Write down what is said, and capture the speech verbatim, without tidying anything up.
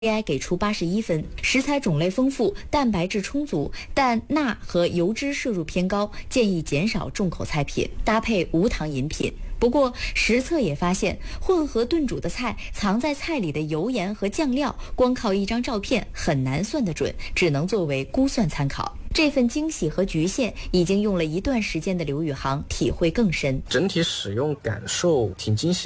A I 给出八十一分，食材种类丰富，蛋白质充足，但钠和油脂摄入偏高，建议减少重口菜品，搭配无糖饮品。不过，实测也发现，混合炖煮的菜藏在菜里的油盐和酱料，光靠一张照片很难算得准，只能作为估算参考。这份惊喜和局限，已经用了一段时间的刘宇航体会更深。 整体使用感受挺惊喜。